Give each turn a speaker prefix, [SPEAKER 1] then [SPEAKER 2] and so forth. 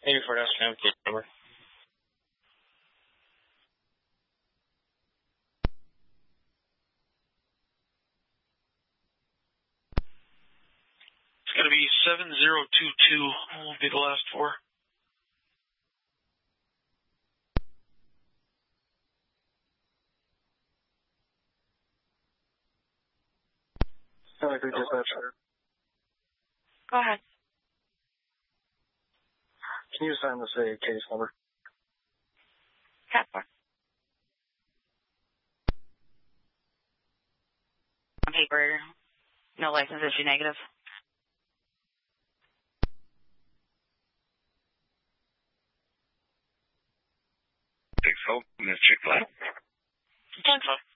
[SPEAKER 1] 84 SCM, case number.
[SPEAKER 2] It's going to be 7022 will be the last four.
[SPEAKER 3] Go ahead.
[SPEAKER 4] Can you assign this a case number?
[SPEAKER 3] Cat 4. On paper, no license issue negative.
[SPEAKER 5] Thanks, Hope. Miss Chick-fil-A.
[SPEAKER 2] Thanks,